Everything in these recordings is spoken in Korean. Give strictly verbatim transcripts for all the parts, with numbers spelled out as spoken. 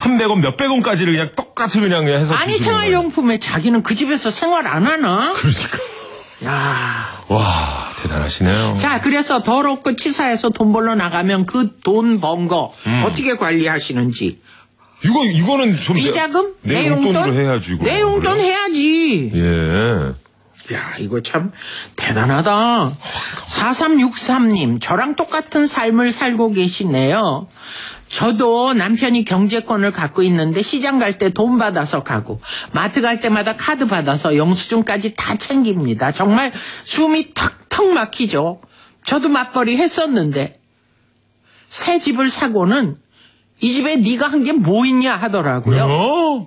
삼백 원, 몇백 원까지를 그냥 똑같이 그냥 해서 아니, 주시는 생활용품에 자기는 그 집에서 생활 안 하나? 그러니까. 야. 와, 대단하시네요. 자, 그래서 더럽고 치사해서 돈 벌러 나가면 그 돈 번 거 음. 어떻게 관리하시는지. 이거, 이거는 좀. 비자금? 내 용돈으로 해야지, 이거. 내 용돈 그래요? 해야지. 예. 야, 이거 참 대단하다. 사삼육삼 님, 저랑 똑같은 삶을 살고 계시네요. 저도 남편이 경제권을 갖고 있는데 시장 갈 때 돈 받아서 가고 마트 갈 때마다 카드 받아서 영수증까지 다 챙깁니다. 정말 숨이 턱턱 막히죠. 저도 맞벌이 했었는데 새 집을 사고는 이 집에 네가 한 게 뭐 있냐 하더라고요. 어?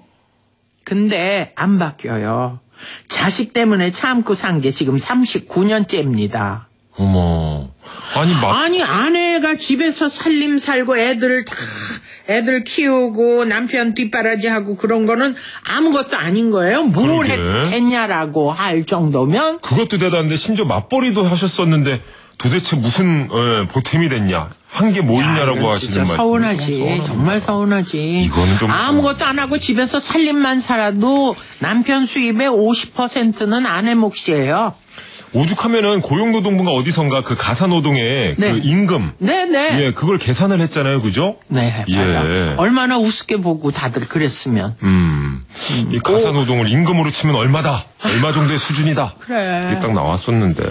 근데 안 바뀌어요. 자식 때문에 참고 산 게 지금 삼십구 년째입니다. 어머. 아니, 막. 아니, 아내가 집에서 살림 살고 애들 다, 애들 키우고 남편 뒷바라지하고 그런 거는 아무것도 아닌 거예요? 뭘 했, 했냐라고 할 정도면? 그것도 대단한데, 심지어 맞벌이도 하셨었는데, 도대체 무슨, 에, 보탬이 됐냐? 한 게 뭐 있냐라고 하시는 말씀. 진짜 서운하지. 정말 서운하지. 이거는 좀. 아무것도 안 하고 집에서 살림만 살아도 남편 수입의 오십 퍼센트는 아내 몫이에요. 오죽하면은 고용노동부가 어디선가 그 가사노동의 네. 그 임금. 네네. 예, 그걸 계산을 했잖아요. 그죠? 네, 맞아. 예. 얼마나 우습게 보고 다들 그랬으면. 음. 음. 이 가사노동을 임금으로 치면 얼마다? 얼마 정도의 수준이다. 그래. 이게 딱 나왔었는데.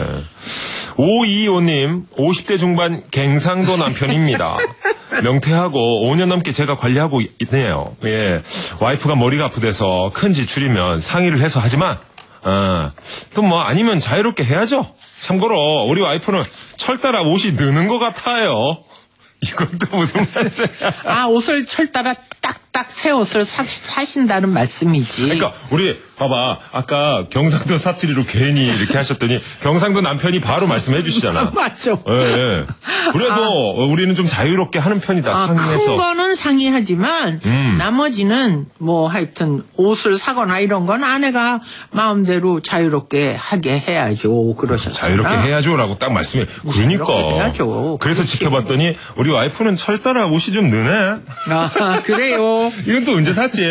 오이오 님, 오십 대 중반 갱상도 남편입니다. 명퇴하고 오 년 넘게 제가 관리하고 있네요. 예. 와이프가 머리가 아프대서 큰 지출이면 상의를 해서 하지만, 어, 또 뭐 아니면 자유롭게 해야죠. 참고로 우리 와이프는 철따라 옷이 느는 것 같아요. 이것도 무슨 말이세요? 아, 옷을 철따라 딱딱 새 옷을 사, 사신다는 말씀이지. 그러니까 우리 봐봐, 아까 경상도 사투리로 괜히 이렇게 하셨더니 경상도 남편이 바로 말씀해 주시잖아. 맞죠. 예, 예. 그래도 아, 우리는 좀 자유롭게 하는 편이다. 아, 상의해서. 큰 거는 상의하지만 음. 나머지는 뭐 하여튼 옷을 사거나 이런 건 아내가 마음대로 자유롭게 하게 해야죠. 그러셨잖아. 자유롭게 해야죠라고 딱 말씀해. 그러니까. 해야죠. 그래서 그렇지. 지켜봤더니 우리 와이프는 철따라 옷이 좀 느네. 아, 그래요. 이건 또 언제 샀지?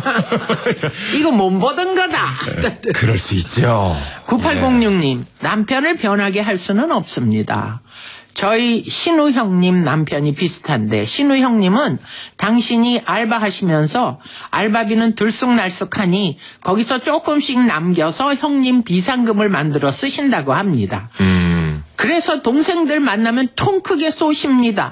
이거 못 보던 거다. 네, 그럴 수 있죠. 구팔공육 님, 남편을 변하게 할 수는 없습니다. 저희 신우 형님 남편이 비슷한데 신우 형님은 당신이 알바하시면서 알바비는 들쑥날쑥하니 거기서 조금씩 남겨서 형님 비상금을 만들어 쓰신다고 합니다. 음. 그래서 동생들 만나면 통 크게 쏘십니다.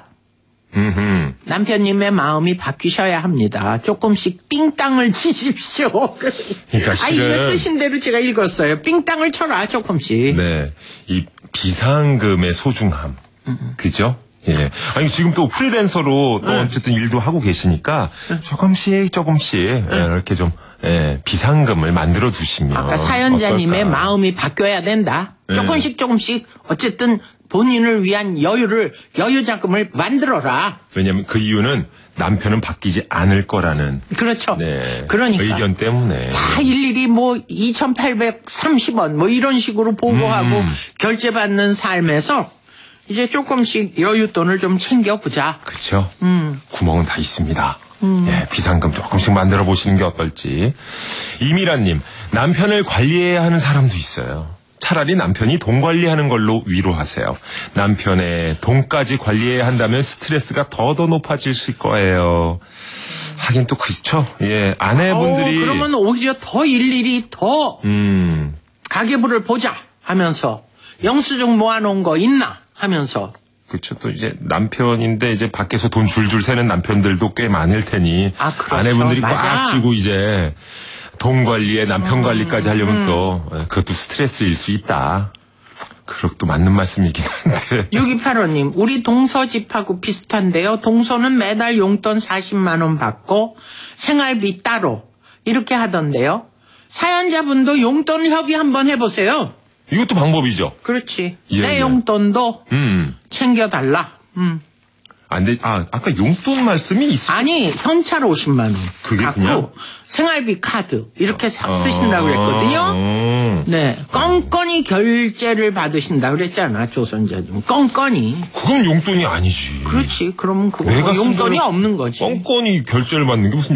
음흠. 남편님의 마음이 바뀌셔야 합니다. 조금씩 삥땅을 치십시오. 그러니까 실은 아, 이거 쓰신 대로 제가 읽었어요. 삥땅을 쳐라 조금씩. 네, 이 비상금의 소중함, 음. 그죠? 예. 아니 지금 또 프리랜서로 또 응. 어쨌든 일도 하고 계시니까 응. 조금씩 조금씩 응. 예, 이렇게 좀 예, 비상금을 만들어 두시면. 아까 사연자님의 어떨까? 마음이 바뀌어야 된다. 네. 조금씩 조금씩 어쨌든. 본인을 위한 여유를, 여유 자금을 만들어라. 왜냐면 그 이유는 남편은 바뀌지 않을 거라는. 그렇죠. 네. 그러니까. 의견 때문에. 다 일일이 뭐 이천팔백삼십 원 뭐 이런 식으로 보고하고 음. 결제받는 삶에서 이제 조금씩 여윳돈을 좀 챙겨보자. 그렇죠. 음. 구멍은 다 있습니다. 음. 예, 비상금 조금씩 만들어 보시는 게 어떨지. 이미라님, 남편을 관리해야 하는 사람도 있어요. 차라리 남편이 돈 관리하는 걸로 위로하세요. 남편의 돈까지 관리해야 한다면 스트레스가 더더 높아질 거예요. 하긴 또 그렇죠. 예, 아내분들이. 어, 그러면 오히려 더 일일이 더 음. 가계부를 보자 하면서 영수증 모아놓은 거 있나 하면서. 그렇죠. 또 이제 남편인데 이제 밖에서 돈 줄줄 새는 남편들도 꽤 많을 테니. 아, 그렇죠. 아내분들이 맞아. 꽉 쥐고 이제. 돈 관리에 남편 관리까지 하려면 음. 또 그것도 스트레스일 수 있다. 그것도 맞는 말씀이긴 한데. 육이팔오 님, 우리 동서 집하고 비슷한데요. 동서는 매달 용돈 사십만 원 받고 생활비 따로 이렇게 하던데요. 사연자분도 용돈 협의 한번 해보세요. 이것도 방법이죠. 그렇지. 예, 내 예. 용돈도 음. 챙겨달라. 음. 안 돼. 아, 아까 용돈 말씀이 있어. 아니, 현찰 오십만 원. 그게 갖고 그냥? 생활비 카드 이렇게 사, 쓰신다고 그랬거든요. 음. 네, 껌껌이 결제를 받으신다 그랬잖아, 조선자님. 껌껌이. 그건 용돈이 아니지. 그렇지. 그러면 그거 내가 용돈이 없는 거지. 껌껌이 결제를 받는 게 무슨